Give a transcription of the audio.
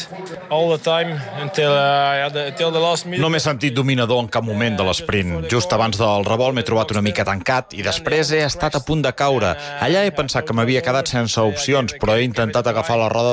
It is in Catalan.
No m'he sentit dominador en cap moment de l'esprint. Just abans del revolt m'he trobat una mica tancat i després he estat a punt de caure. Allà he pensat que m'havia quedat sense opcions, però he intentat agafar la roda